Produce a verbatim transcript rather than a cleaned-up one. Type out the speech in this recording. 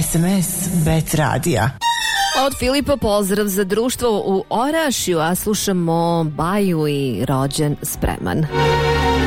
S M S Bet radija. Od Filipa pozdrav za društvo u Orašju, a slušamo Baju i Rođen spreman.